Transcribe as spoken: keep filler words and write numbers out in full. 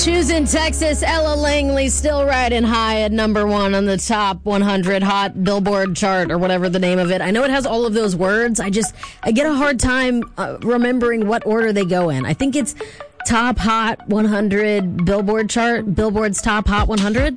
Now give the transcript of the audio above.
Shoes in Texas, Ella Langley still riding high at number one on the top one hundred hot Billboard chart or whatever the name of it. I know it has all of those words. I just, I get a hard time uh, remembering what order they go in. I think it's top hot one hundred Billboard chart, Billboard's top hot one hundred.